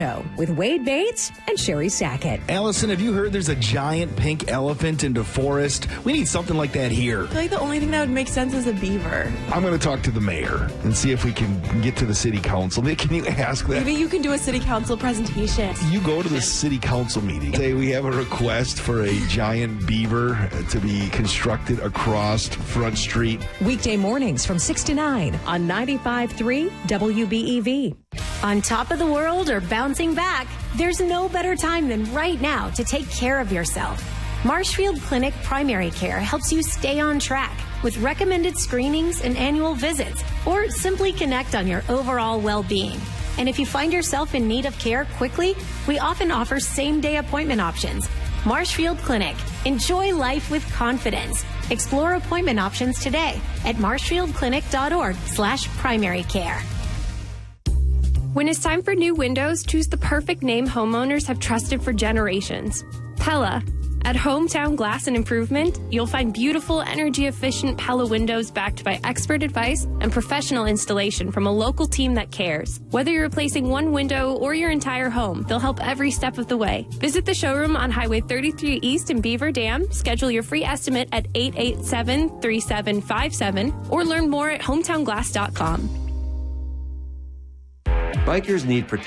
with Wade Bates and Sherry Sackett. Allison, have you heard there's a giant pink elephant in DeForest? We need something like that here. I feel like the only thing that would make sense is a beaver. I'm going to talk to the mayor and see if we can get to the city council. Can you ask that? Maybe you can do a city council presentation. You go to the city council meeting. Say we have a request for a giant beaver to be constructed across Front Street. Weekday mornings from 6 to 9 on 95.3 WBEV. On top of the world or bouncing back, there's no better time than right now to take care of yourself. Marshfield Clinic Primary Care helps you stay on track with recommended screenings and annual visits, or simply connect on your overall well-being. And if you find yourself in need of care quickly, we often offer same-day appointment options. Marshfield Clinic. Enjoy life with confidence. Explore appointment options today at marshfieldclinic.org/primary care. When it's time for new windows, choose the perfect name homeowners have trusted for generations. Pella. At Hometown Glass and Improvement, you'll find beautiful, energy-efficient Pella windows backed by expert advice and professional installation from a local team that cares. Whether you're replacing one window or your entire home, they'll help every step of the way. Visit the showroom on Highway 33 East in Beaver Dam. Schedule your free estimate at 887-3757 or learn more at hometownglass.com. Bikers need protection.